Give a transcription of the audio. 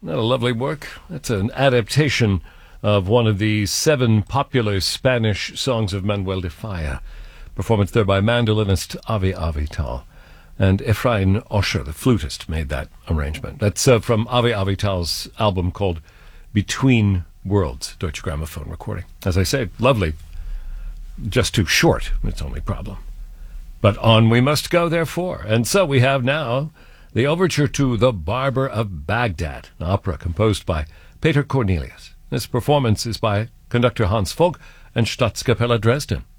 Not a lovely work. That's an adaptation of one of the 7 popular Spanish songs of Manuel de Falla. Performance there by mandolinist Avi Avital. And Efrain Osher, the flutist, made that arrangement. That's from Avi Avital's album called Between Worlds, Deutsche Grammophon recording. As I say, lovely. Just too short, its only problem. But on we must go, therefore. And so we have now the overture to The Barber of Baghdad, an opera composed by Peter Cornelius. This performance is by conductor Hans Vogt and Staatskapelle Dresden.